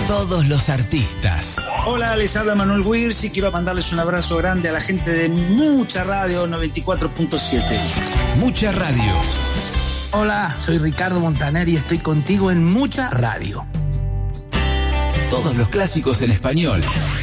Todos los artistas. Hola, les habla Manuel Wirz y quiero mandarles un abrazo grande a la gente de Mucha Radio 94.7. Mucha Radio. Hola, soy Ricardo Montaner y estoy contigo en Mucha Radio. Todos los clásicos en español.